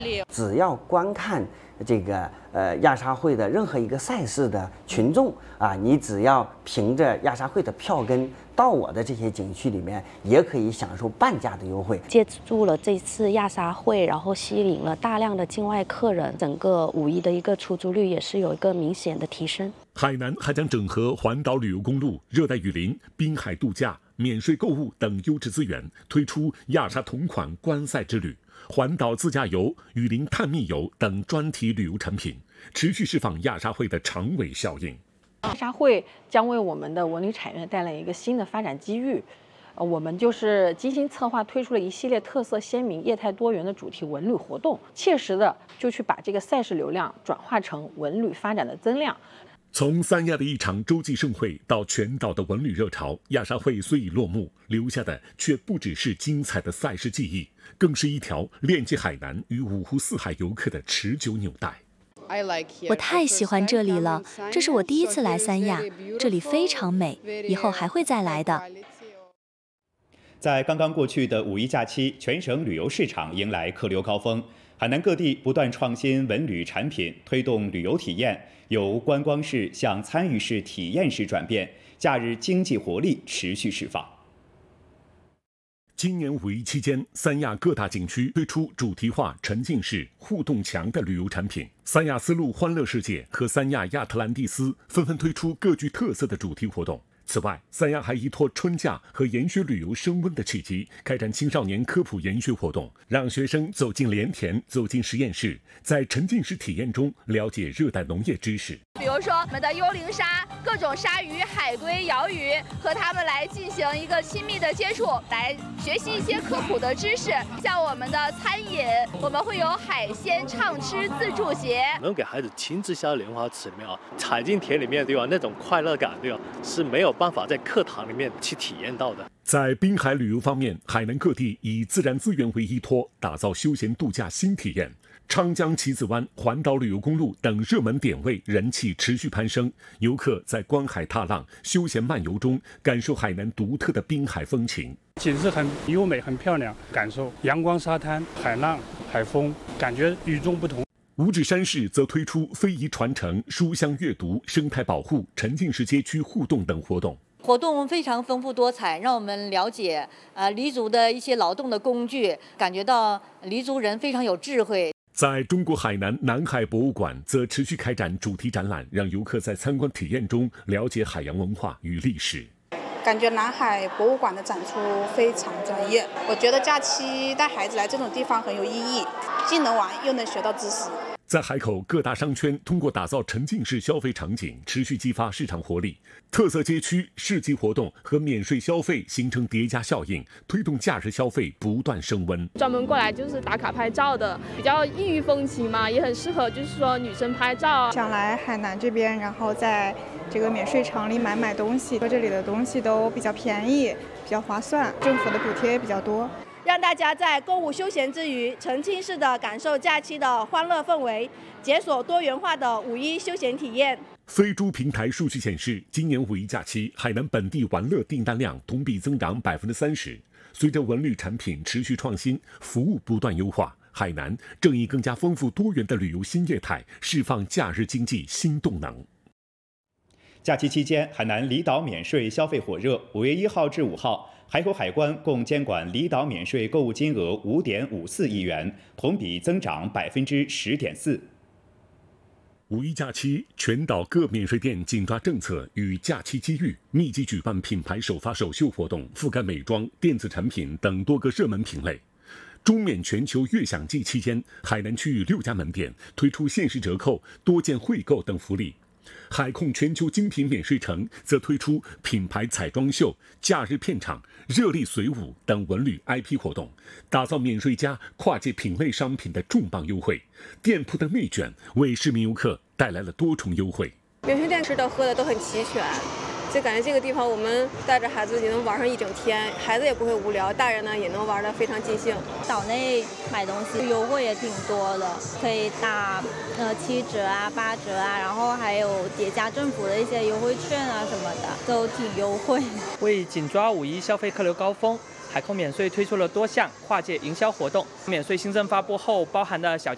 只要观看这个亚沙会的任何一个赛事的群众啊，你只要凭着亚沙会的票根到我的这些景区里面，也可以享受半价的优惠。 借助了这次亚沙会，然后吸引了大量的境外客人，整个5·1的一个出租率也是有一个明显的提升。 海南还将整合环岛旅游公路、热带雨林、滨海度假、免税购物等优质资源，推出亚沙同款观赛之旅、环岛自驾游、雨林探秘游等专题旅游产品，持续释放亚沙会的长尾效应。 亚沙会将为我们的文旅产业带来一个新的发展机遇。我们就是精心策划推出了一系列特色鲜明、业态多元的主题文旅活动，切实的就去把这个赛事流量转化成文旅发展的增量。 从三亚的一场洲际盛会到全岛的文旅热潮，亚沙会虽已落幕，留下的却不只是精彩的赛事记忆，更是一条链接海南与五湖四海游客的持久纽带。 我太喜欢这里了，这是我第一次来三亚，这里非常美，以后还会再来的。 在刚刚过去的5·1假期，全省旅游市场迎来客流高峰，海南各地不断创新文旅产品，推动旅游体验由观光式向参与式体验式转变，假日经济活力持续释放。 今年5·1期间，三亚各大景区推出主题化、沉浸式、互动强的旅游产品。三亚丝路欢乐世界和三亚亚特兰蒂斯纷纷推出各具特色的主题活动。此外，三亚还依托春假和研学旅游升温的契机，开展青少年科普研学活动，让学生走进莲田，走进实验室，在沉浸式体验中了解热带农业知识。 比如说我们的幽灵鲨、各种鲨鱼、海龟、鳐鱼，和它们来进行一个亲密的接触，来学习一些科普的知识。像我们的餐饮，我们会有海鲜畅吃自助节， 能给孩子亲自下莲花池里面踩进田里面，对吧？那种快乐感，对吧？是没有办法在课堂里面去体验到的。 在滨海旅游方面，海南各地以自然资源为依托，打造休闲度假新体验。昌江旗子湾、环岛旅游公路等热门点位人气持续攀升，游客在观海踏浪、休闲漫游中感受海南独特的滨海风情。 景色很优美、很漂亮，感受阳光、沙滩、海浪、海风，感觉与众不同。 五指山市则推出非遗传承、书香阅读、生态保护、沉浸式街区互动等活动。 活动非常丰富多彩，让我们了解黎族的一些劳动的工具，感觉到黎族人非常有智慧。 在中国海南南海博物馆则持续开展主题展览，让游客在参观体验中了解海洋文化与历史。 感觉南海博物馆的展出非常专业，我觉得假期带孩子来这种地方很有意义，既能玩又能学到知识。 在海口各大商圈通过打造沉浸式消费场景，持续激发市场活力。特色街区、市集活动和免税消费形成叠加效应，推动假日消费不断升温。 专门过来就是打卡拍照的，比较异域风情嘛，也很适合就是说女生拍照。 想来海南这边，然后在这个免税场里买东西，这里的东西都比较便宜，比较划算，政府的补贴也比较多。 让大家在购物休闲之余，沉浸式的感受假期的欢乐氛围，解锁多元化的5·1休闲体验。 飞猪平台数据显示，今年5·1假期，海南本地玩乐订单量同比增长30%。随着文旅产品持续创新，服务不断优化，海南正以更加丰富多元的旅游新业态，释放假日经济新动能。 假期期间，海南离岛免税消费火热。5月1号至5号。海口海关共监管离岛免税购物金额5.54亿元，同比增长10.4%。 5·1假期，全岛各免税店紧抓政策与假期机遇，密集举办品牌首发首秀活动，覆盖美妆、电子产品等多个热门品类。中免全球悦享季期间，海南区域6家门店推出限时折扣、多件惠购等福利。海控全球精品免税城则推出品牌彩妆秀、假日片场、热力随舞等文旅 IP 活动，打造免税家跨界品类商品的重磅优惠。店铺的内卷为市民游客带来了多重优惠。 免税店吃的喝的都很齐全，就感觉这个地方我们带着孩子也能玩上一整天，孩子也不会无聊，大人呢也能玩得非常尽兴。 岛内买东西优惠也挺多的，可以打7折啊、8折啊，然后还有叠加政府的一些优惠券啊什么的，都挺优惠。 为紧抓5·1消费客流高峰，海控免税推出了多项跨界营销活动。免税新政发布后包含的小